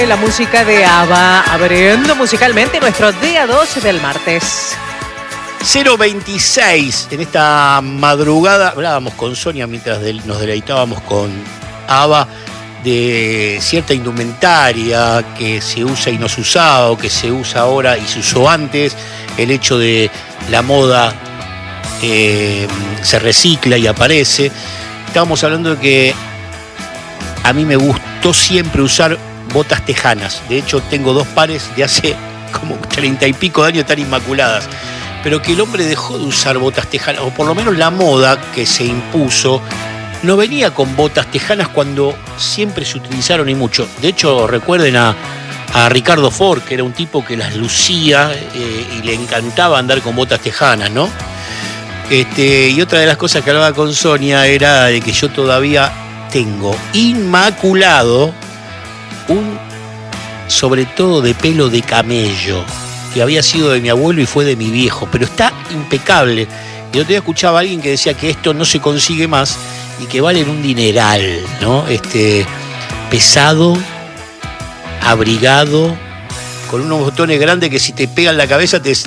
La música de ABBA, abriendo musicalmente nuestro día 12 del martes. 026, en esta madrugada, hablábamos con Sonia mientras nos deleitábamos con ABBA de cierta indumentaria que se usa y no se usaba, o que se usa ahora y se usó antes, el hecho de la moda se recicla y aparece. Estábamos hablando de que a mí me gustó siempre usar botas tejanas. De hecho, tengo 2 pares de hace como 30 y pico de años, tan inmaculadas. Pero que el hombre dejó de usar botas tejanas, o por lo menos la moda que se impuso, no venía con botas tejanas cuando siempre se utilizaron y mucho. De hecho, recuerden a Ricardo Ford, que era un tipo que las lucía y le encantaba andar con botas tejanas, ¿no? Y otra de las cosas que hablaba con Sonia era de que yo todavía tengo inmaculado un sobre todo de pelo de camello, que había sido de mi abuelo y fue de mi viejo, pero está impecable. Y otro día escuchaba a alguien que decía que esto no se consigue más y que valen un dineral, ¿no? Pesado, abrigado, con unos botones grandes que si te pegan la cabeza te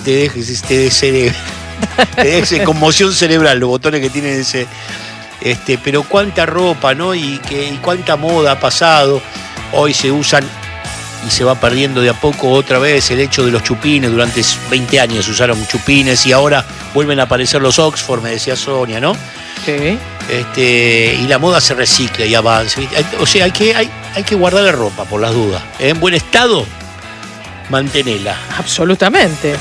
deje conmoción cerebral, los botones que tienen ese. Pero cuánta ropa, ¿no? Y cuánta moda ha pasado. Hoy se usan y se va perdiendo de a poco otra vez el hecho de los chupines. Durante 20 años se usaron chupines y ahora vuelven a aparecer los Oxford, me decía Sonia, ¿no? Sí. Y la moda se recicla y avanza. O sea, hay que guardar la ropa por las dudas. En buen estado, mantenela. Absolutamente.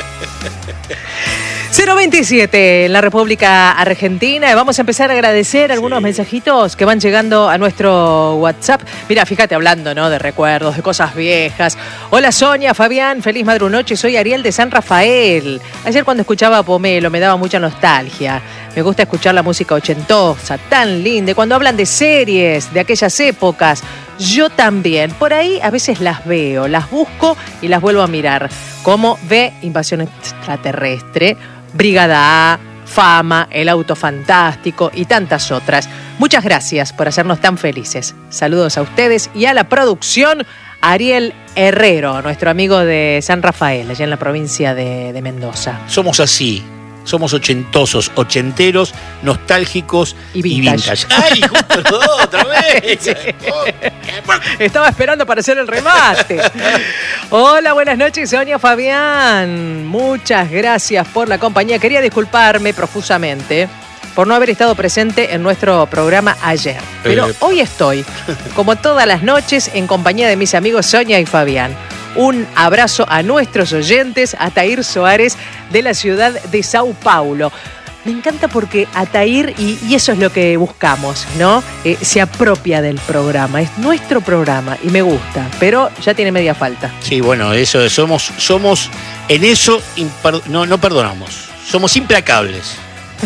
027 en la República Argentina. Y vamos a empezar a agradecer algunos mensajitos que van llegando a nuestro WhatsApp. Mira, fíjate, hablando, ¿no?, de recuerdos, de cosas viejas. Hola Sonia, Fabián, feliz madrunoche. Soy Ariel de San Rafael. Ayer cuando escuchaba a Pomelo me daba mucha nostalgia. Me gusta escuchar la música ochentosa, tan linda. Y cuando hablan de series de aquellas épocas, yo también. Por ahí a veces las veo, las busco y las vuelvo a mirar. Como ve Invasión Extraterrestre, Brigada A, Fama, El Auto Fantástico y tantas otras. Muchas gracias por hacernos tan felices. Saludos a ustedes y a la producción. Ariel Herrero, nuestro amigo de San Rafael, allá en la provincia de Mendoza. Somos así. Somos ochentosos, ochenteros, nostálgicos y vintage. ¡Ay, justo los dos, otra vez! Sí. Estaba esperando para hacer el remate. Hola, buenas noches, Sonia, Fabián. Muchas gracias por la compañía. Quería disculparme profusamente por no haber estado presente en nuestro programa ayer. Pero hoy estoy, como todas las noches, en compañía de mis amigos Sonia y Fabián. Un abrazo a nuestros oyentes, a Atair Soares de la ciudad de Sao Paulo. Me encanta porque Atair, y eso es lo que buscamos, ¿no? Se apropia del programa, es nuestro programa y me gusta, pero ya tiene media falta. Sí, bueno, eso somos en eso no perdonamos, somos implacables.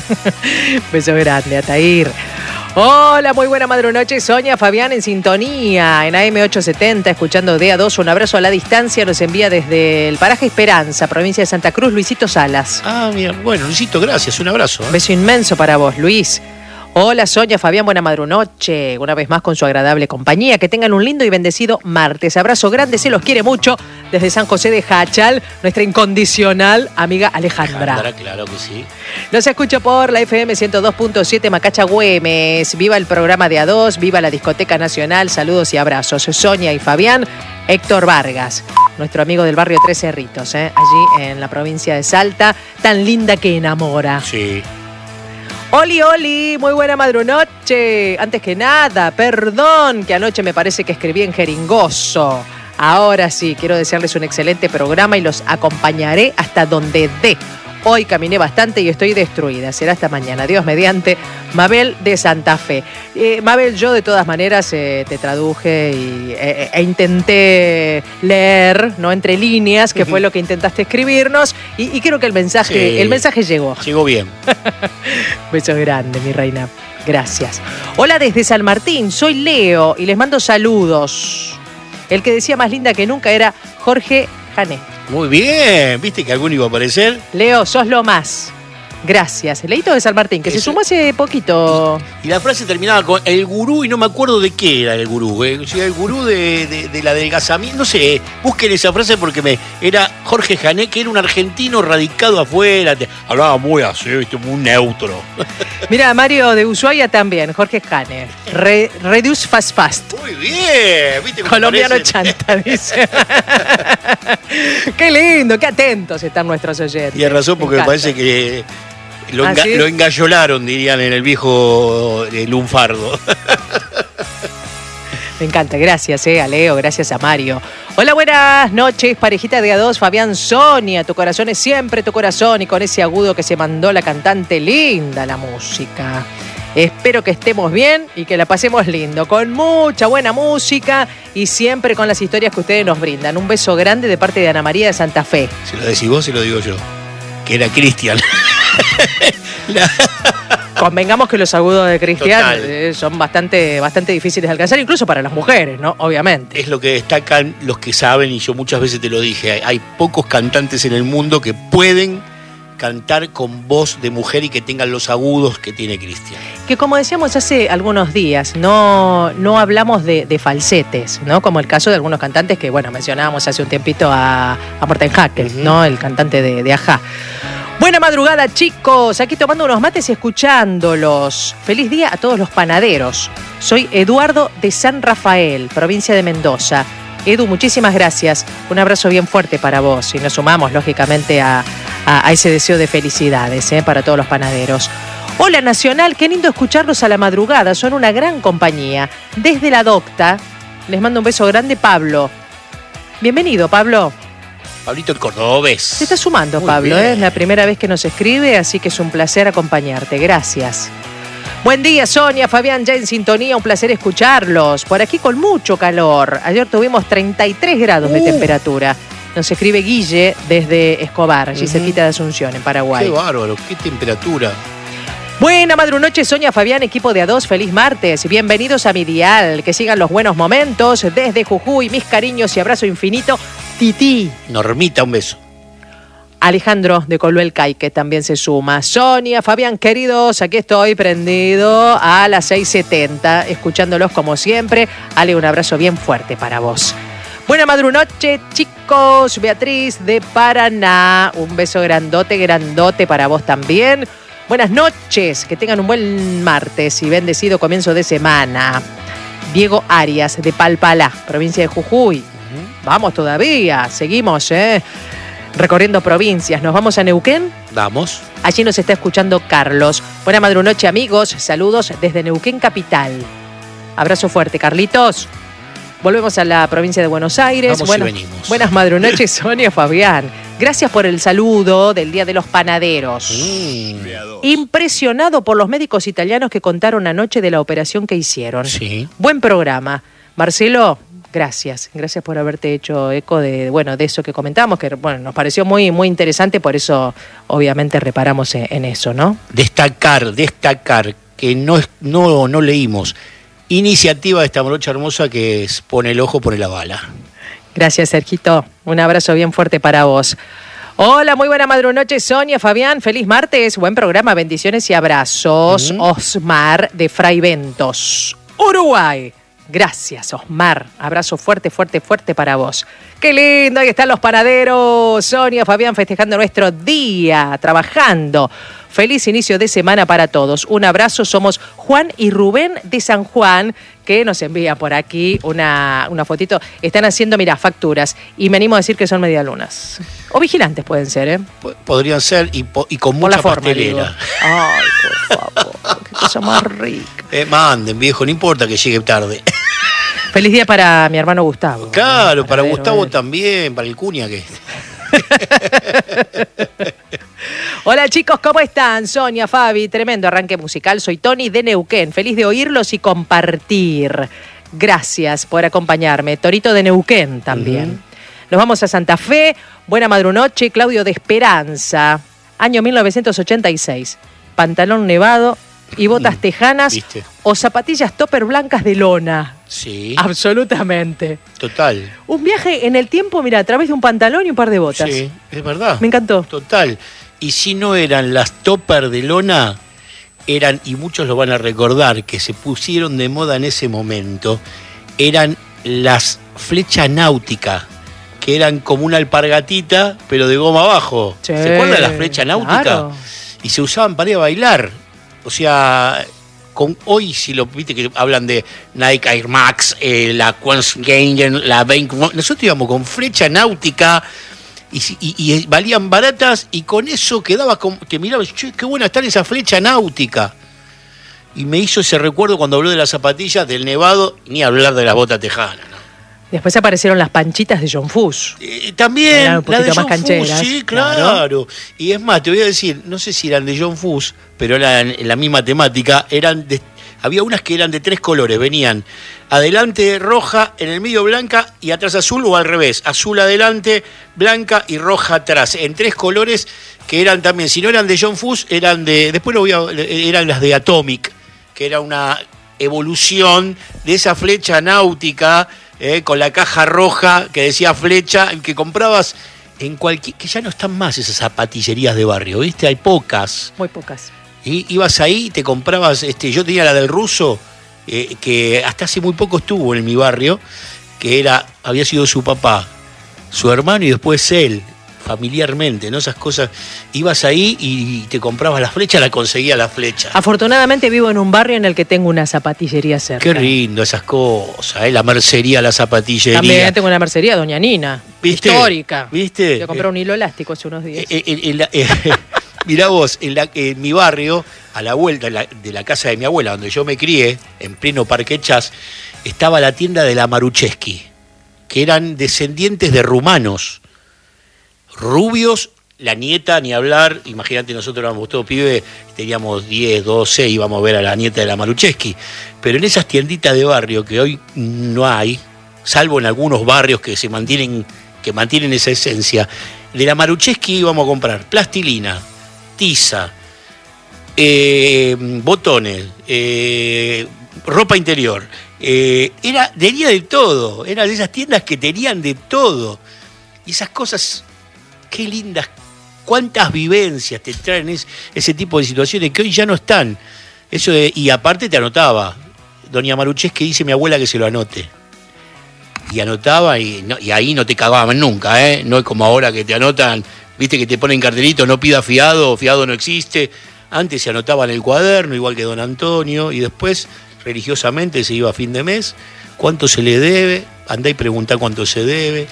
Beso grande, Atair. Hola, muy buena madrunoche, Sonia, Fabián en sintonía, en AM870, escuchando DA2, un abrazo a la distancia, nos envía desde el paraje Esperanza, provincia de Santa Cruz, Luisito Salas. Ah, mira, bueno, Luisito, gracias, un abrazo. Beso inmenso para vos, Luis. Hola, Sonia, Fabián, buena madrunoche, una vez más con su agradable compañía, que tengan un lindo y bendecido martes. Abrazo grande, se los quiere mucho, desde San José de Jachal, nuestra incondicional amiga Alejandra. Claro que sí. Los escucho por la FM 102.7 Macacha Güemes. Viva el programa de A2, viva la Discoteca Nacional, saludos y abrazos. Sonia y Fabián, Héctor Vargas, nuestro amigo del barrio Tres Cerritos, allí en la provincia de Salta, tan linda que enamora. Sí. Oli, muy buena madrunoche. Antes que nada, perdón que anoche me parece que escribí en jeringoso. Ahora sí, quiero desearles un excelente programa y los acompañaré hasta donde dé. Hoy caminé bastante y estoy destruida. Será hasta mañana. Dios mediante. Mabel de Santa Fe. Mabel, yo de todas maneras te traduje e intenté leer, ¿no?, entre líneas, que fue lo que intentaste escribirnos. Y creo que el mensaje llegó. Llegó bien. Beso grande, mi reina. Gracias. Hola desde San Martín. Soy Leo y les mando saludos. El que decía más linda que nunca era Jorge Jané. Muy bien, ¿viste que alguno iba a aparecer? Leo, sos lo más. Gracias. Leito de San Martín, que se sumó hace poquito. Y la frase terminaba con el gurú, y no me acuerdo de qué era el gurú. Si era el gurú de la adelgazamiento, no sé, busquen esa frase porque era Jorge Jané, que era un argentino radicado afuera, hablaba muy así, muy neutro. Mira, Mario de Ushuaia también, Jorge Jané. Reduce fast. Muy bien, ¿viste? Colombiano chanta, dice. Qué lindo, qué atentos están nuestros oyentes. Y hay razón, porque me parece que lo engallolaron, dirían en el viejo lunfardo. Me encanta, gracias a Leo, gracias a Mario. Hola, buenas noches, parejita de A2, Fabián, Sonia, tu corazón es siempre tu corazón, y con ese agudo que se mandó la cantante, linda la música. Espero que estemos bien y que la pasemos lindo, con mucha buena música y siempre con las historias que ustedes nos brindan. Un beso grande de parte de Ana María de Santa Fe. Si lo decís vos, se lo digo yo, que era Cristian. Convengamos que los agudos de Cristian son bastante difíciles de alcanzar, incluso para las mujeres, ¿no? Obviamente. Es lo que destacan los que saben, y yo muchas veces te lo dije, hay pocos cantantes en el mundo que pueden cantar con voz de mujer y que tengan los agudos que tiene Cristian. Que como decíamos hace algunos días, no hablamos de falsetes, ¿no? Como el caso de algunos cantantes que, bueno, mencionábamos hace un tiempito a Morten Hacker, ¿no? El cantante de Ajá. Buena madrugada, chicos. Aquí tomando unos mates y escuchándolos. Feliz día a todos los panaderos. Soy Eduardo de San Rafael, provincia de Mendoza. Edu, muchísimas gracias. Un abrazo bien fuerte para vos. Y nos sumamos, lógicamente, a ese deseo de felicidades para todos los panaderos. Hola, Nacional. Qué lindo escucharlos a la madrugada. Son una gran compañía. Desde la Docta, les mando un beso grande, Pablo. Bienvenido, Pablo. Pablito el cordobés. Se está sumando, muy Pablo, es la primera vez que nos escribe, así que es un placer acompañarte. Gracias. Buen día, Sonia, Fabián, ya en sintonía, un placer escucharlos. Por aquí con mucho calor. Ayer tuvimos 33 grados de temperatura. Nos escribe Guille desde Escobar, allí cerquita de Asunción, en Paraguay. Qué bárbaro, qué temperatura. Buena madrunoche, Sonia, Fabián, equipo de A2, feliz martes. Bienvenidos a mi dial, que sigan los buenos momentos. Desde Jujuy, mis cariños y abrazo infinito. Titi. Normita, un beso. Alejandro de Coluel Caique también se suma. Sonia, Fabián, queridos, aquí estoy prendido a las 6:70, escuchándolos como siempre. Ale, un abrazo bien fuerte para vos. Buena madrunoche, chicos. Beatriz de Paraná, un beso grandote para vos también. Buenas noches, que tengan un buen martes y bendecido comienzo de semana. Diego Arias de Palpalá, provincia de Jujuy. Vamos todavía, seguimos, recorriendo provincias. ¿Nos vamos a Neuquén? Vamos. Allí nos está escuchando Carlos. Buena madrunoche, amigos. Saludos desde Neuquén Capital. Abrazo fuerte, Carlitos. Volvemos a la provincia de Buenos Aires. Vamos y venimos. Buenas madrunoches, Sonia, Fabián. Gracias por el saludo del Día de los Panaderos. Impresionado por los médicos italianos que contaron anoche de la operación que hicieron. Sí. Buen programa. Marcelo, gracias por haberte hecho eco de eso que comentamos, que nos pareció muy, muy interesante, por eso obviamente reparamos en eso, ¿no? Destacar que no leímos. Iniciativa de esta morocha hermosa que es Pone el ojo, pone la bala. Gracias, Sergito. Un abrazo bien fuerte para vos. Hola, muy buena madrunoche, Sonia, Fabián. Feliz martes. Buen programa, bendiciones y abrazos. Osmar de Fraiventos, Uruguay. Gracias, Osmar. Abrazo fuerte para vos. ¡Qué lindo! Ahí están los panaderos. Sonia, Fabián, festejando nuestro día, trabajando. Feliz inicio de semana para todos. Un abrazo. Somos Juan y Rubén de San Juan, que nos envía por aquí una fotito. Están haciendo, facturas. Y me animo a decir que son medialunas. O vigilantes pueden ser, ¿eh? Podrían ser y con mucha pastelera. Ay, por favor. Qué cosa más rica. Manden, viejo, no importa que llegue tarde. Feliz día para mi hermano Gustavo. Claro, para Gustavo también, para el cuña que... Hola chicos, ¿cómo están? Sonia, Fabi, tremendo arranque musical. Soy Tony de Neuquén, feliz de oírlos y compartir. Gracias por acompañarme. Torito de Neuquén también. Nos vamos a Santa Fe. Buena madrunoche, Claudio de Esperanza. Año 1986. Pantalón nevado y botas tejanas. ¿Viste? O zapatillas topper blancas de lona. Sí. Absolutamente. Total. Un viaje en el tiempo, a través de un pantalón y un par de botas. Sí, es verdad. Me encantó. Total. y si no eran las topper de lona, eran, y muchos lo van a recordar, que se pusieron de moda en ese momento, eran las flechas náuticas, que eran como una alpargatita, pero de goma abajo. Sí, ¿Se acuerdan de las flechas náuticas? claro. Y se usaban para ir a bailar. O sea, hoy si lo viste que hablan de Nike Air Max, la Quantum Gain, la Bank, nosotros íbamos con flecha náutica y valían baratas, y con eso quedaba como, te mirabas, che, qué buena está esa flecha náutica. Y me hizo ese recuerdo cuando habló de las zapatillas, del nevado, ni hablar de las botas tejanas, ¿no? Después aparecieron las panchitas de John Fuss. También, eran un la de poquito más John Fuss, cancheras. sí, claro. Y es más, te voy a decir, no sé si eran de John Fuss, pero eran en la misma temática, había unas que eran de 3 colores, venían adelante roja, en el medio blanca y atrás azul, o al revés, azul adelante, blanca y roja atrás, en 3 colores que eran también, si no eran de John Fuss, eran eran las de Atomic, que era una evolución de esa flecha náutica, con la caja roja que decía flecha, que comprabas en cualquier, que ya no están más esas zapatillerías de barrio, ¿viste? Hay pocas. Muy pocas. Y ibas ahí y te comprabas, yo tenía la del ruso, que hasta hace muy poco estuvo en mi barrio, que había sido su papá, su hermano y después él, familiarmente, ¿no? Esas cosas. Ibas ahí y te comprabas la flecha, la conseguía la flecha. Afortunadamente vivo en un barrio en el que tengo una zapatillería cerca. Qué lindo esas cosas, la mercería, la zapatillería. También tengo una mercería, Doña Nina. ¿Viste? Histórica. ¿Viste? Yo compré un hilo elástico hace unos días. Mirá vos, en mi barrio, a la vuelta de la casa de mi abuela, donde yo me crié, en pleno Parque Chas, estaba la tienda de la Marucheski, que eran descendientes de rumanos, rubios, la nieta, ni hablar. Imagínate, nosotros éramos todos pibes, teníamos 10, 12, íbamos a ver a la nieta de la Marucheski. Pero en esas tienditas de barrio que hoy no hay, salvo en algunos barrios que mantienen esa esencia, de la Marucheski íbamos a comprar plastilina, tiza, botones, ropa interior. Tenía de todo, era de esas tiendas que tenían de todo. Y esas cosas, qué lindas, cuántas vivencias te traen ese tipo de situaciones que hoy ya no están. Y aparte te anotaba. Doña Marucheski dice mi abuela que se lo anote. Y anotaba y ahí no te cagaban nunca, ¿eh? No es como ahora que te anotan, viste que te ponen cartelito, no pida fiado no existe. Antes se anotaba en el cuaderno, igual que don Antonio, y después religiosamente se iba a fin de mes, cuánto se le debe, andá y preguntá cuánto se debe.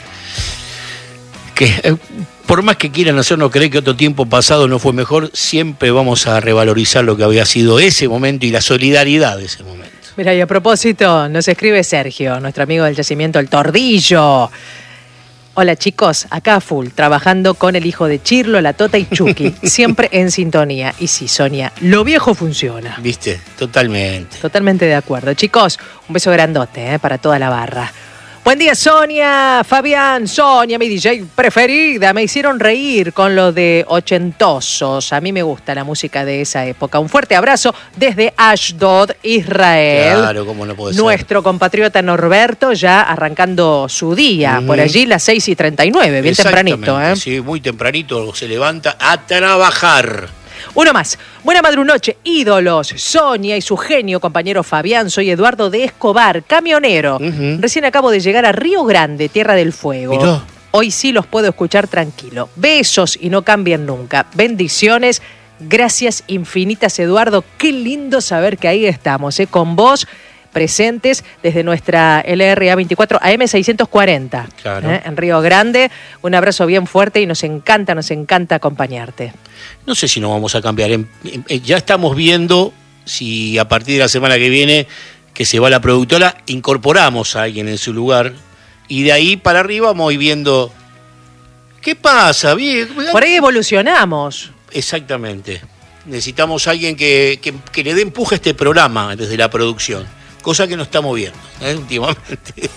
Que por más que quieran hacernos creer que otro tiempo pasado no fue mejor, siempre vamos a revalorizar lo que había sido ese momento y la solidaridad de ese momento. Mira, y a propósito, nos escribe Sergio, nuestro amigo del yacimiento El Tordillo. Hola chicos, acá full, trabajando con el hijo de Chirlo, la Tota y Chucky, siempre en sintonía. Y sí, Sonia, lo viejo funciona. ¿Viste? Totalmente. Totalmente de acuerdo. Chicos, un beso grandote para toda la barra. Buen día, Sonia, Fabián, Sonia, mi DJ preferida. Me hicieron reír con lo de ochentosos. A mí me gusta la música de esa época. Un fuerte abrazo desde Ashdod, Israel. Claro, cómo no puede ser. Nuestro compatriota Norberto ya arrancando su día. Por allí las 6:39, bien tempranito. Sí, muy tempranito se levanta a trabajar. Uno más. Buena madrunoche, ídolos. Sonia y su genio compañero Fabián. Soy Eduardo de Escobar, camionero. Recién acabo de llegar a Río Grande, Tierra del Fuego. Mirá. Hoy sí los puedo escuchar tranquilo. Besos y no cambien nunca. Bendiciones. Gracias infinitas, Eduardo. Qué lindo saber que ahí estamos, con vos presentes desde nuestra LRA 24 AM 640. Claro. En Río Grande. Un abrazo bien fuerte y nos encanta acompañarte. No sé si nos vamos a cambiar. Ya estamos viendo si a partir de la semana que viene, que se va la productora, incorporamos a alguien en su lugar. Y de ahí para arriba vamos a ir viendo qué pasa. Bien. Por ahí evolucionamos. Exactamente. Necesitamos a alguien que le dé empuje a este programa desde la producción. Cosa que no estamos viendo últimamente.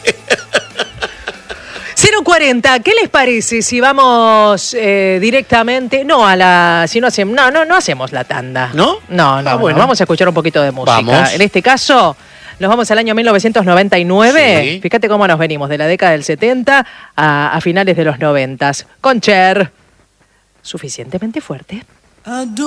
040, ¿qué les parece si vamos directamente? No hacemos la tanda. ¿No? No, bueno. Vamos a escuchar un poquito de música. Vamos. En este caso, nos vamos al año 1999. Sí. Fíjate cómo nos venimos, de la década del 70 a finales de los 90. Con Cher. suficientemente fuerte.